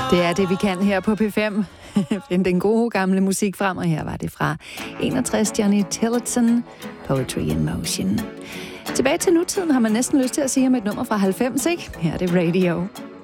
Det er det, vi kan her på P5. Find den gode gamle musik frem, og her var det fra 61 Johnny Tillotson, Poetry in Motion. Tilbage til nutiden har man næsten lyst til at sige om et nummer fra 90, ikke? Her er det Radio.